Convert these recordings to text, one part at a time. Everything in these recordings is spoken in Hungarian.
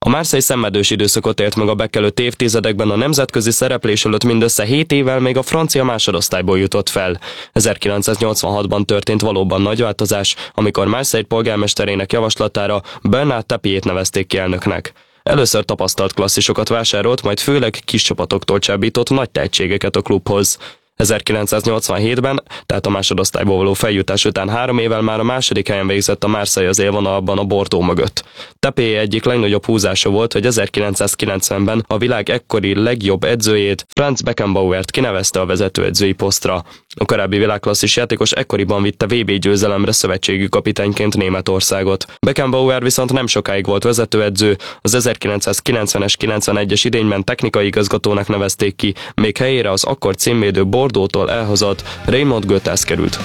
A Marseille szenvedős időszakot élt meg a bekelőtt évtizedekben, a nemzetközi szereplés előtt mindössze 7 évvel még a francia másodosztályból jutott fel. 1986-ban történt valóban nagy változás, amikor Marseille polgármesterének javaslatára Bernard Tapie-t nevezték ki elnöknek. Először tapasztalt klasszisokat vásárolt, majd főleg kis csapatoktól csábított nagy tehetségeket a klubhoz. 1987-ben, tehát a másodosztályból való feljutás után 3 évvel már a második helyen végzett a Marseille az élvonalban a Bordeaux mögött. Tapie egyik legnagyobb húzása volt, hogy 1990-ben a világ ekkori legjobb edzőjét, Franz Beckenbauert kinevezte a vezetőedzői posztra. A korábbi világklasszis játékos ekkoriban vitte VB győzelemre szövetségi kapitányként Németországot. Beckenbauer viszont nem sokáig volt vezetőedző, az 1990-es 91-es idényben technikai igazgatónak nevezték ki, még helyére az akkor címvédő Bordeaux-tól elhozott Raymond Goethals került.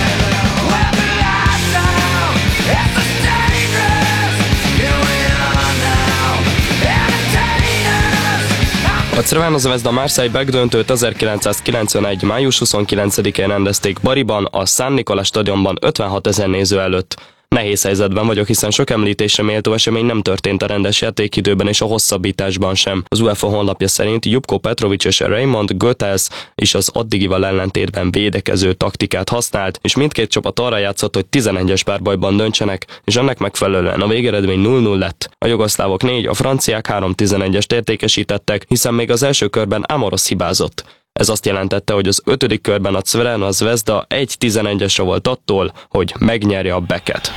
A Crvena Zvezda Marseille backdöntőt 1991. május 29-én rendezték Bariban, a San Nicolas stadionban 56 000 néző előtt. Nehéz helyzetben vagyok, hiszen sok említésre méltó esemény nem történt a rendes játékidőben és a hosszabbításban sem. Az UEFA honlapja szerint Ljubko Petrovic és Raymond Goethals is az addigival ellentétben védekező taktikát használt, és mindkét csapat arra játszott, hogy 11-es párbajban döntsenek, és ennek megfelelően a végeredmény 0-0 lett. A jugoszlávok 4, a franciák 3-11-est értékesítettek, hiszen még az első körben Amoros hibázott. Ez azt jelentette, hogy az 5. körben a Crvena Zvezda 1-11-esre volt attól, hogy megnyerje a Becket.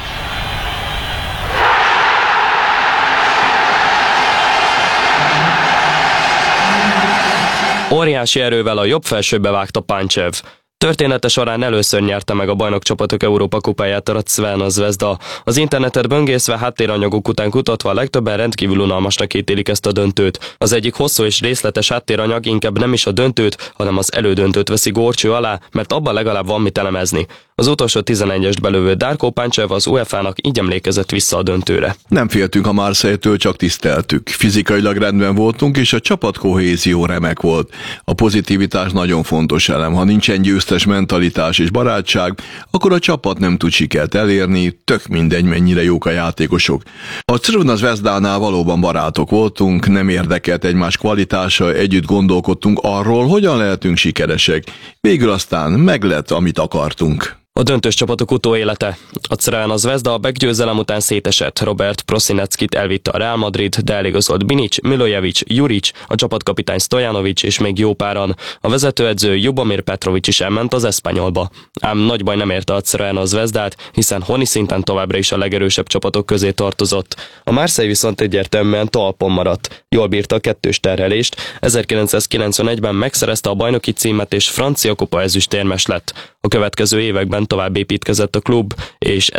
Óriási erővel a jobb felsőbe vágta Panchev. Története során először nyerte meg a bajnokcsapatok Európa kupáját a Crvena Zvezda. Az internetet böngészve, háttéranyagok után kutatva a legtöbben rendkívül unalmasnak ítélik ezt a döntőt. Az egyik hosszú és részletes háttéranyag inkább nem is a döntőt, hanem az elődöntőt veszi górcső alá, mert abban legalább van mit elemezni. Az utolsó 11-est belövő Darko Panchev az UEFA-nak így emlékezett vissza a döntőre. Nem féltünk a Marseille-től, csak tiszteltük. Fizikailag rendben voltunk, és a csapatkohézió remek volt. A pozitivitás nagyon fontos elem. Ha nincsen győztes mentalitás és barátság, akkor a csapat nem tud sikert elérni, tök mindegy, mennyire jók a játékosok. A Crvena Zvezdánál valóban barátok voltunk, nem érdekelt egymás kvalitása, együtt gondolkodtunk arról, hogyan lehetünk sikeresek. Végül aztán meglett, amit akartunk. A döntős csapatok utóélete. A Crvena Zvezda a győzelem után szétesett. Robert Prosineckyt elvitte a Real Madrid, de eligazolt Binic, Milojevic, Juric, a csapatkapitány Stojanovic és még jó páran. A vezetőedző Ljubomir Petrovic is elment az Espanyolba. Ám nagy baj nem érte a Crvena Zvezdát, hiszen honi szinten továbbra is a legerősebb csapatok közé tartozott. A Marseille viszont egyértelműen talpon maradt. Jól bírta a kettős terhelést, 1991-ben megszerezte a bajnoki címet és francia kupa ezüstérmes lett. A következő években tovább építkezett a klub, és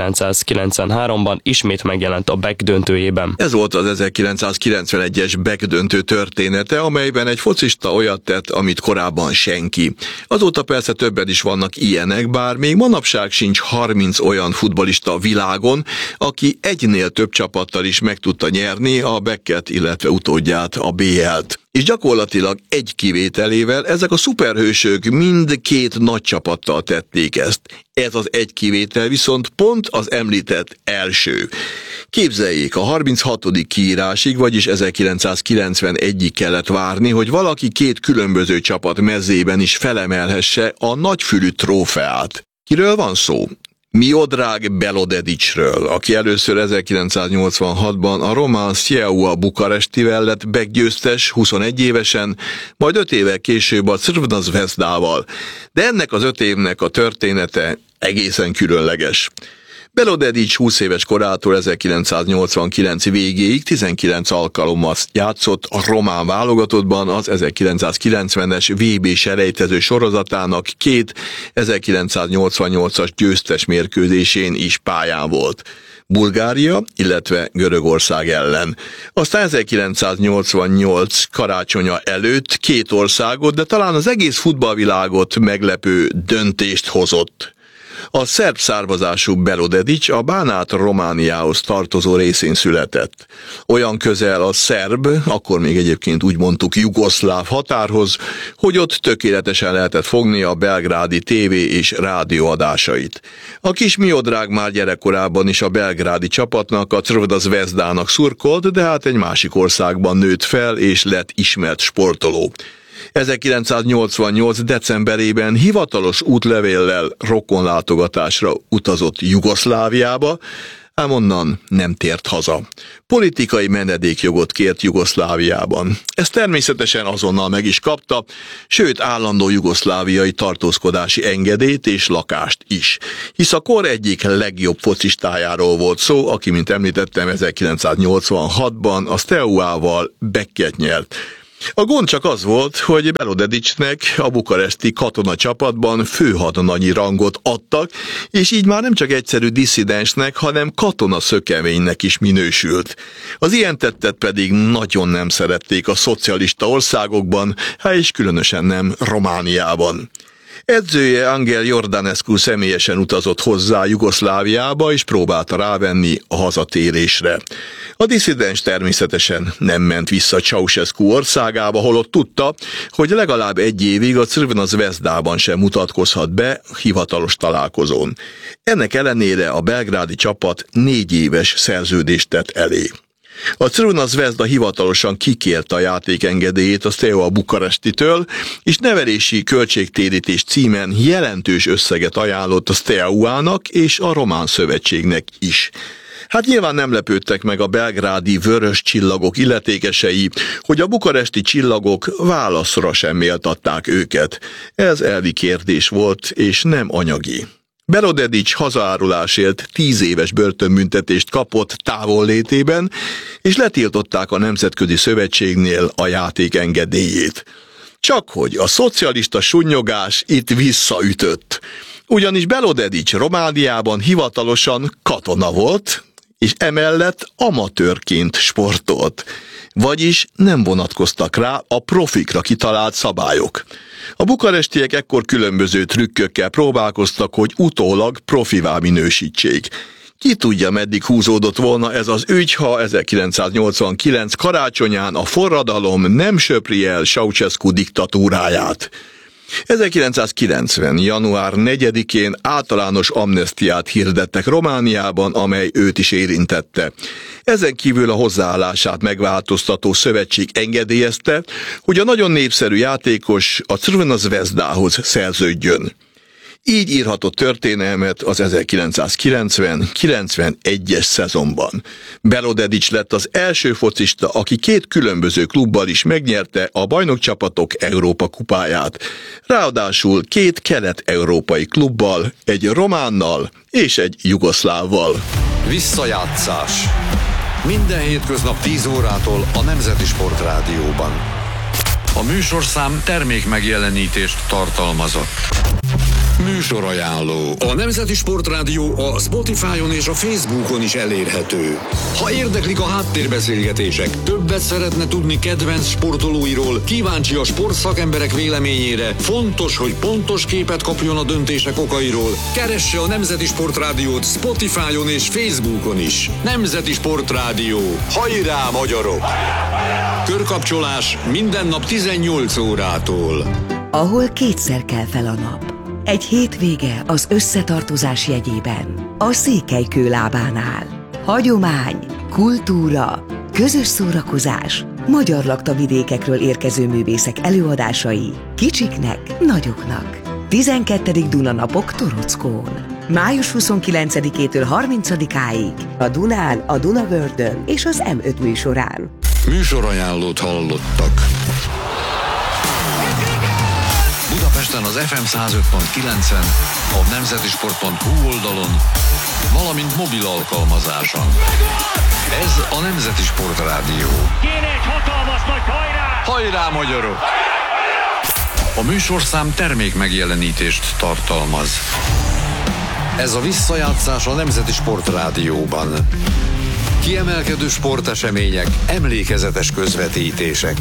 1993-ban ismét megjelent a Beck döntőjében. Ez volt az 1991-es Beck döntő története, amelyben egy focista olyat tett, amit korábban senki. Azóta persze többen is vannak ilyenek, bár még manapság sincs 30 olyan futballista a világon, aki egynél több csapattal is meg tudta nyerni a Becket, illetve utódját, a BL-t. És gyakorlatilag egy kivételével ezek a szuperhősök mind két nagy csapattal tették ezt. Ez az egy kivétel viszont pont az említett első. Képzeljék, a 36. kiírásig, vagyis 1991-ig kellett várni, hogy valaki két különböző csapat mezében is felemelhesse a nagyfülű trófeát. Kiről van szó? Miodrag Belodedicsről, aki először 1986-ban a román Steaua Bukarestivel lett Beck-győztes 21 évesen, majd 5 évvel később a Crvena Zvezdával. De ennek az 5 évnek a története egészen különleges. Belodedics 20 éves korától 1989 végéig 19 alkalommal játszott a román válogatottban az 1990-es VB selejtező sorozatának 2 1988-as győztes mérkőzésén is pályán volt. Bulgária, illetve Görögország ellen. Aztán 1988 karácsonya előtt 2 országot, de talán az egész futballvilágot meglepő döntést hozott. A szerb származású Belodedic a Bánát Romániához tartozó részén született. Olyan közel a szerb, akkor még egyébként úgy mondtuk jugoszláv határhoz, hogy ott tökéletesen lehetett fogni a belgrádi tévé és rádióadásait. A kis Miodrág már gyerekkorában is a belgrádi csapatnak, a Crvena Zvezdának szurkolt, de hát egy másik országban nőtt fel és lett ismert sportoló. 1988. decemberében hivatalos útlevéllel rokonlátogatásra utazott Jugoszláviába, ám onnan nem tért haza. Politikai menedékjogot kért Jugoszláviában. Ezt természetesen azonnal meg is kapta, sőt állandó jugoszláviai tartózkodási engedélyt és lakást is. Hisz a kor egyik legjobb focistájáról volt szó, aki, mint említettem, 1986-ban a Steaua-val Becket nyert. A gond csak az volt, hogy Belodedicnek a bukaresti katonacsapatban főhadnagyi rangot adtak, és így már nem csak egyszerű disszidensnek, hanem katonaszökeménynek is minősült. Az ilyen tettet pedig nagyon nem szerették a szocialista országokban, és különösen nem Romániában. Edzője Angel Jordanescu személyesen utazott hozzá Jugoszláviába, és próbálta rávenni a hazatérésre. A disszidens természetesen nem ment vissza Ceausescu országába, holott tudta, hogy legalább egy évig a Crvena Zvezdában sem mutatkozhat be hivatalos találkozón. Ennek ellenére a belgrádi csapat 4 éves szerződést tett elé. A Crvena Zvezda hivatalosan kikérte a játékengedélyét a Steaua Bukarestitől, és nevelési költségtérítés címen jelentős összeget ajánlott a Steauának és a Román Szövetségnek is. Hát nyilván nem lepődtek meg a belgrádi vörös csillagok illetékesei, hogy a bukaresti csillagok válaszra sem méltatták őket. Ez elvi kérdés volt, és nem anyagi. Belodedic hazaárulásért 10 éves börtönbüntetést kapott távollétében, és letiltották a Nemzetközi Szövetségnél a játékengedélyét. Csakhogy a szocialista sunnyogás itt visszaütött. Ugyanis Belodedic Romániában hivatalosan katona volt, és emellett amatőrként sportolt. Vagyis nem vonatkoztak rá a profikra kitalált szabályok. A bukarestiek ekkor különböző trükkökkel próbálkoztak, hogy utólag profivá minősítsék. Ki tudja, meddig húzódott volna ez az ügy, ha 1989 karácsonyán a forradalom nem söpri el Ceausescu diktatúráját. 1990. január 4-én általános amnesztiát hirdettek Romániában, amely őt is érintette. Ezen kívül a hozzáállását megváltoztató szövetség engedélyezte, hogy a nagyon népszerű játékos a Crvena Zvezdához szerződjön. Így írhatott történelmet az 1990-91-es szezonban. Belodedic lett az első focista, aki 2 különböző klubbal is megnyerte a bajnokcsapatok Európa kupáját. Ráadásul 2 kelet-európai klubbal, egy románnal és egy jugoszlávval. Visszajátszás. Minden hétköznap 10 órától a Nemzeti Sport Rádióban. A műsorszám termék megjelenítést tartalmazott. Műsorajánló. A Nemzeti Sportrádió a Spotify-on és a Facebookon is elérhető. Ha érdeklik a háttérbeszélgetések, többet szeretne tudni kedvenc sportolóiról, kíváncsi a sportszakemberek véleményére, fontos, hogy pontos képet kapjon a döntések okairól, keresse a Nemzeti Sportrádiót Spotify-on és Facebookon is. Nemzeti Sportrádió. Hajrá, magyarok! Körkapcsolás minden nap 18 órától. Ahol kétszer kell fel a nap. Egy hétvége az összetartozás jegyében. A Székelykőlábánál. Hagyomány, kultúra, közös szórakozás, magyar laktavidékekről érkező művészek előadásai, kicsiknek, nagyoknak. 12. Dunanapok Torockón. Május 29-től 30-áig a Dunán, a Dunavördön és az M5 műsorán. Műsorajánlót hallottak. Budapesten az FM 105.9-en, a nemzetisport.hu oldalon, valamint mobil alkalmazáson. Ez a Nemzeti Sport Rádió. Kéne egy hatalmas nagy hajrá! Hajrá, magyarok! A műsorszám termék megjelenítést tartalmaz. Ez a visszajátszás a Nemzeti Sport Rádióban. Kiemelkedő sportesemények, emlékezetes közvetítések.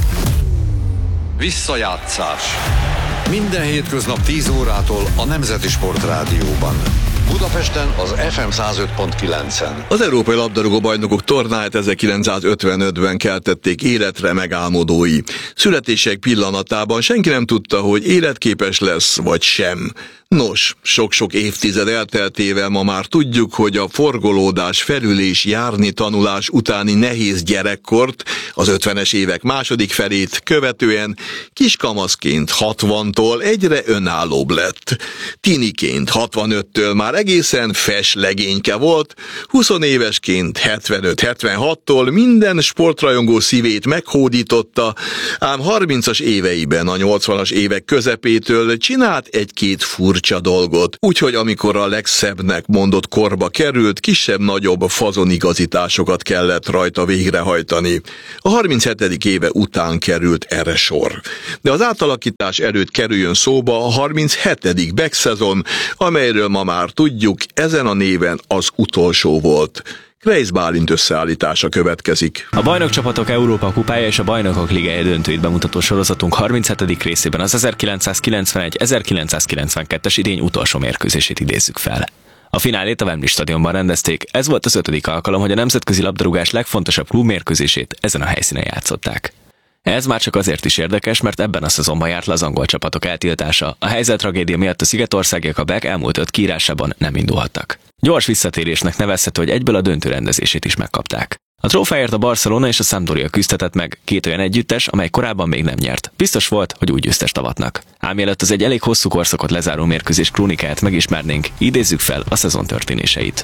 Visszajátszás. Minden hétköznap 10 órától a Nemzeti Sport Rádióban. Budapesten az FM 105.9-en. Az Európai Labdarúgó Bajnokok tornáját 1955-ben keltették életre megálmodói. Születések pillanatában senki nem tudta, hogy életképes lesz, vagy sem. Nos, sok-sok évtized elteltével ma már tudjuk, hogy a forgolódás, felülés, járni, tanulás utáni nehéz gyerekkort, az 50-es évek második felét követően kiskamaszként 60-tól egyre önállóbb lett. Tiniként 65-től már egészen feslegényke volt, 20 évesként 75-76-tól minden sportrajongó szívét meghódította, ám 30-as éveiben, a 80-as évek közepétől csinált egy-két furcsa dolgot, úgyhogy amikor a legszebbnek mondott korba került, kisebb-nagyobb fazonigazításokat kellett rajta végrehajtani. A 37. éve után került erre sor. De az átalakítás előtt kerüljön szóba a 37. Beck-szezon, amelyről ma már tudjuk, ezen a néven az utolsó volt. Kreisz Bálint összeállítása következik. A Bajnokcsapatok Európa kupája és a Bajnokok Ligája döntőit bemutató sorozatunk 37. részében az 1991-1992-es idény utolsó mérkőzését idézzük fel. A finálét a Wembley stadionban rendezték, ez volt az 5. alkalom, hogy a nemzetközi labdarúgás legfontosabb klubmérkőzését ezen a helyszínen játszották. Ez már csak azért is érdekes, mert ebben a szezonban járt le az angol csapatok eltiltása. A helyzet tragédia miatt a szigetországiak a Beck elmúlt 5 kiírásában nem indulhattak. Gyors visszatérésnek nevezhető, hogy egyből a döntő rendezését is megkapták. A trófáért a Barcelona és a Sampdoria küzdhetett meg, két olyan együttes, amely korábban még nem nyert. Biztos volt, hogy úgy győztest avatnak. Ám mielőtt az egy elég hosszú korszakot lezáró mérkőzés krónikáját megismernénk, idézzük fel a szezon történéseit.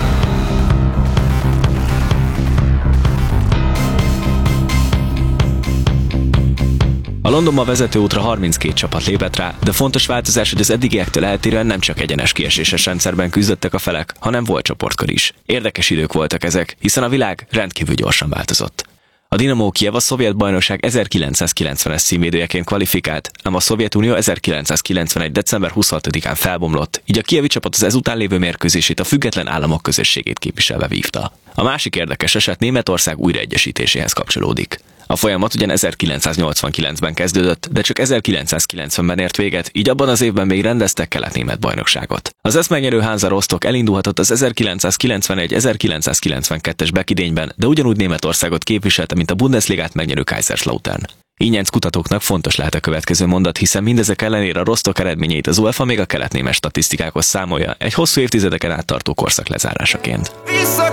A Londonban vezető útra 32 csapat lépett rá, de fontos változás, hogy az eddigiektől eltérően nem csak egyenes kieséses rendszerben küzdöttek a felek, hanem volt csoportkör is. Érdekes idők voltak ezek, hiszen a világ rendkívül gyorsan változott. A Dinamo Kijev a szovjet bajnokság 1990-es címvédőjeként kvalifikált, ám a Szovjetunió 1991. december 26-án felbomlott, így a kijevi csapat az ezután lévő mérkőzését a független államok közösségét képviselve vívta. A másik érdekes eset Németország újraegyesítéséhez kapcsolódik. A folyamat ugyan 1989-ben kezdődött, de csak 1990-ben ért véget, így abban az évben még rendeztek kelet-német bajnokságot. Az ezt megnyerő Hansa Rostock elindulhatott az 1991-1992-es Beck-idényben, de ugyanúgy Németországot képviselte, mint a Bundesligát megnyerő Kaiserslautern. Ínyenc kutatóknak fontos lehet a következő mondat, hiszen mindezek ellenére a Rostock eredményeit az UEFA még a kelet-német statisztikákhoz számolja, egy hosszú évtizedeken át tartó korszak lezárásaként.